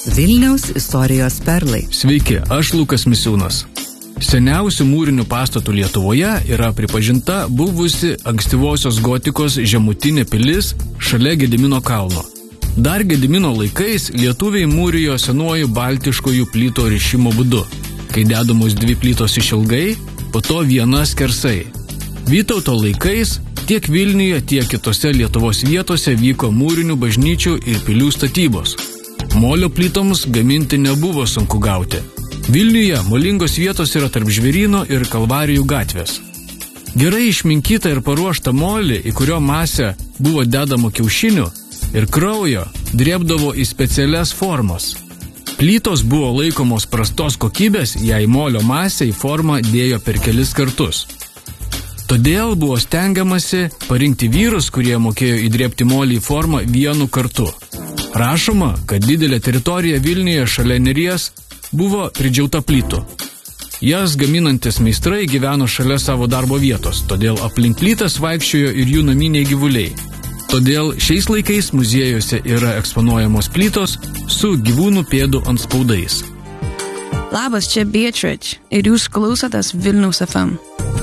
Vilniaus istorijos perlai. Sveiki, aš Lukas Misiūnas. Seniausių mūrinių pastatų Lietuvoje yra pripažinta buvusi ankstyvosios gotikos žemutinė pilis šalia Gedimino kalno. Dar Gedimino laikais lietuviai mūrijo senuoju baltiškojų plyto rišimo būdu, kai dedamos dvi plytos išilgai, po to viena skersai. Vytauto laikais tiek Vilniuje, tiek kitose Lietuvos vietose vyko mūrinių bažnyčių ir pilių statybos. Molio plytoms gaminti nebuvo sunku gauti. Vilniuje molingos vietos yra tarp Žvėryno ir Kalvarijų gatvės. Gerai išminkyta ir paruošta molį, į kurio masę buvo dedama kiaušinių ir kraujo, drėbdavo į specialias formas. Plytos buvo laikomos prastos kokybės, jei molio masę į formą dėjo per kelis kartus. Todėl buvo stengiamasi parinkti vyrus, kurie mokėjo įdrėbti molį į formą vienu kartu. Rašoma, kad didelė teritorija Vilniuje šalia Neries buvo pridžiauta plytų. Jas gaminantis meistrai gyveno šalia savo darbo vietos, todėl aplink plytas vaikščiojo ir jų naminiai gyvuliai. Todėl šiais laikais muziejuose yra eksponuojamos plytos su gyvūnų pėdų antspaudais. Labas, čia Beatrice ir jūs klausotės Vilniaus FM.